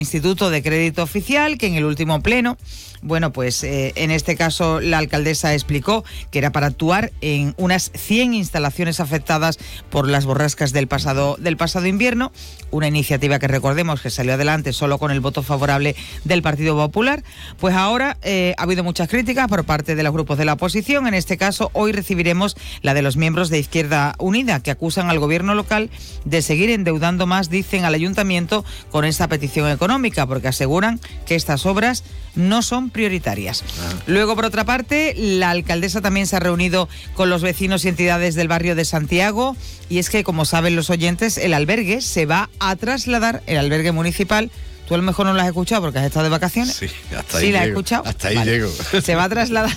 Instituto de Crédito Oficial, que en el último pleno, bueno, pues en este caso la alcaldesa explicó que era para actuar en unas 100 instalaciones afectadas por las borrascas del pasado invierno, una iniciativa que recordemos que salió adelante solo con el voto favorable del Partido Popular. Pues ahora ha habido muchas críticas por parte de los grupos de la oposición. En este caso, hoy recibiremos la de los miembros de Izquierda Unida, que acusan al gobierno local de seguir endeudando más, dicen, al ayuntamiento con esta petición económica, porque aseguran que estas obras no son prioritarias. Luego, por otra parte, la alcaldesa también se ha reunido con los vecinos y entidades del barrio de Santiago, y es que, como saben los oyentes, el albergue se va a trasladar, el albergue municipal. Tú a lo mejor no lo has escuchado porque has estado de vacaciones. Sí, hasta ahí ¿Sí, la has llego. escuchado? Hasta ahí vale. llego. Se va a trasladar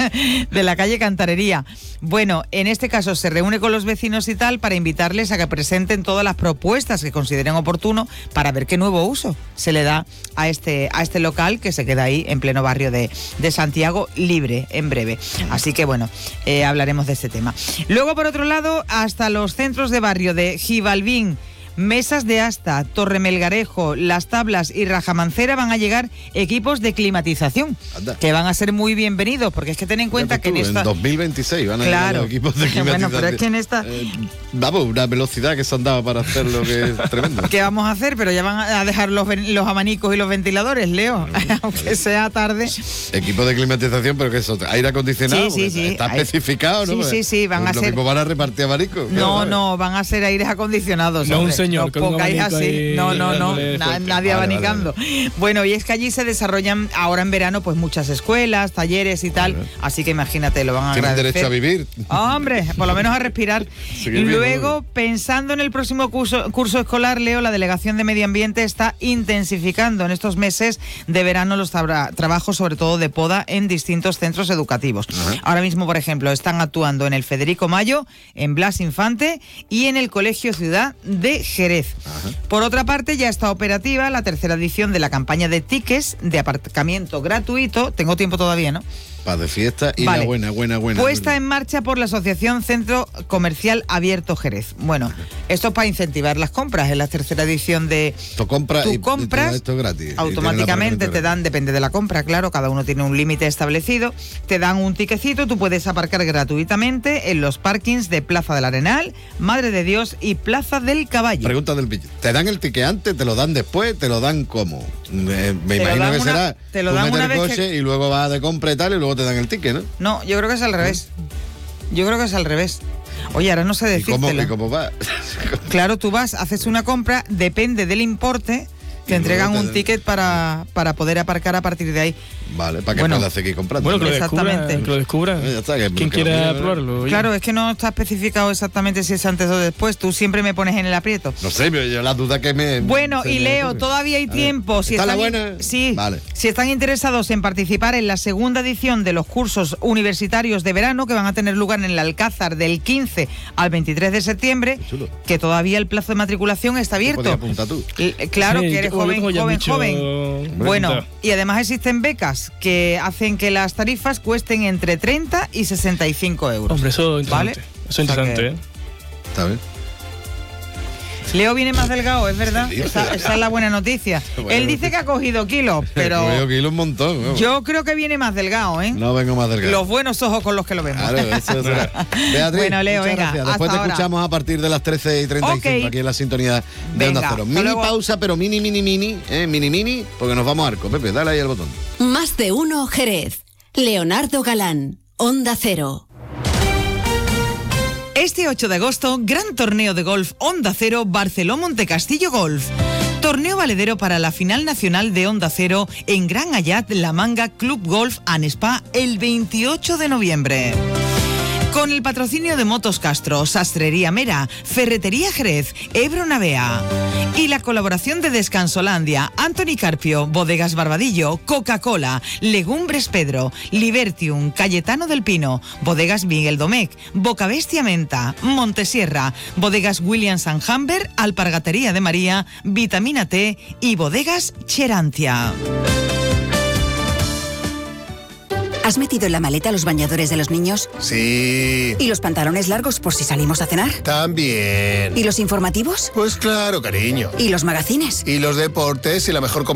de la calle Cantarería. Bueno, en este caso se reúne con los vecinos y tal para invitarles a que presenten todas las propuestas que consideren oportuno para ver qué nuevo uso se le da a este local que se queda ahí en pleno barrio de Santiago, libre en breve. Así que bueno, hablaremos de este tema. Luego, por otro lado, hasta los centros de barrio de Gibalbín, Mesas de Asta, Torremelgarejo, Las Tablas y Rajamancera van a llegar equipos de climatización. Anda. Que van a ser muy bienvenidos, porque es que ten en cuenta que en esta... En 2026 van a llegar los equipos de climatización. Bueno, pero es que en esta... vamos, una velocidad que se han dado para hacer lo que es tremendo. ¿Qué vamos a hacer? Pero ya van a dejar los abanicos y los ventiladores, Leo, aunque sea tarde. Equipos de climatización, pero que es aire acondicionado. Sí. Está especificado, ¿no? Sí, van a ser... Lo mismo van a repartir abanicos. No, van a ser aires acondicionados. No, hombre. un señor No con un pongáis abanico así. ahí No, dándole fuerte. nadie abanicando. Vale. Bueno, y es que allí se desarrollan ahora en verano pues muchas escuelas, talleres y tal, así que imagínate, lo van a Tienen agradecer. derecho a vivir. Hombre, por lo menos a respirar. Luego, pensando en el próximo curso escolar, Leo, la Delegación de Medio Ambiente está intensificando en estos meses de verano los trabajos, sobre todo de poda, en distintos centros educativos. Ahora mismo, por ejemplo, están actuando en el Federico Mayo, en Blas Infante y en el Colegio Ciudad de Jerez. Por otra parte, ya está operativa la tercera edición de la campaña de tickets de aparcamiento gratuito. Tengo tiempo todavía, ¿no? Para de fiesta y vale. la buena. Puesta en marcha por la Asociación Centro Comercial Abierto Jerez. Bueno, esto es para incentivar las compras. En la tercera edición de... Tú compras esto gratis. Automáticamente te dan, depende de la compra, claro, cada uno tiene un límite establecido, te dan un tiquecito, tú puedes aparcar gratuitamente en los parkings de Plaza del Arenal, Madre de Dios y Plaza del Caballo. Pregunta del billete. ¿Te dan el ticket antes, te lo dan después, te lo dan cómo? Me imagino que será, te lo dan tú metes una el vez coche y luego vas de compra y tal, y luego te dan el ticket, ¿no? No, yo creo que es al revés. Oye, ahora no sé decírtelo. ¿Y cómo va? Claro, tú vas, haces una compra, depende del importe, te entregan un ticket para poder aparcar a partir de ahí. Vale, para que puedas seguir comprando. Bueno, que exactamente. lo descubra. Ya está, quien quiera probarlo. Oye. Claro, es que no está especificado exactamente si es antes o después. Tú siempre me pones en el aprieto. No sé, pero yo la duda que me... Bueno, y Leo, todavía hay tiempo. Si ¿Está están, la buena? Sí. Vale. Si están interesados en participar en la segunda edición de los cursos universitarios de verano que van a tener lugar en el Alcázar del 15 al 23 de septiembre, que todavía el plazo de matriculación está abierto. Podías apuntar tú. Claro, Sí, que eres joven. Bueno, y además existen becas que hacen que las tarifas cuesten entre 30 y 65 euros. Hombre, eso es interesante. ¿Vale? Eso es interesante, ¿eh? Está bien. Leo viene más delgado, es verdad. Sí, esa es la buena noticia. Bueno, Él dice que ha cogido kilos, pero He cogido kilos un montón. Vamos. yo creo que viene más delgado, ¿eh? No vengo más delgado. Los buenos ojos con los que lo vemos. Claro, eso será. Beatriz, Bueno, Leo, muchas venga, gracias. Después hasta te escuchamos a partir de las 13:35 Ok. aquí en la sintonía de Venga, Onda Cero. hasta Mini luego. pausa, pero mini, porque nos vamos a Arco. Pepe, dale ahí al botón. Más de uno Jerez. Leonardo Galán, Onda Cero. Este 8 de agosto, gran torneo de golf Onda Cero Barceló-Montecastillo Golf. Torneo valedero para la final nacional de Onda Cero en Gran Ayat La Manga Club Golf and Spa el 28 de noviembre. Con el patrocinio de Motos Castro, Sastrería Mera, Ferretería Jerez, Ebro Navea y la colaboración de Descansolandia, Anthony Carpio, Bodegas Barbadillo, Coca-Cola, Legumbres Pedro, Libertium, Cayetano del Pino, Bodegas Miguel Domecq, Bocabestia Menta, Montesierra, Bodegas Williams & Humber, Alpargatería de María, Vitamina T y Bodegas Cherantia. ¿Has metido en la maleta los bañadores de los niños? Sí. ¿Y los pantalones largos por si salimos a cenar? También. ¿Y los informativos? Pues claro, cariño. ¿Y los magazines? Y los deportes y la mejor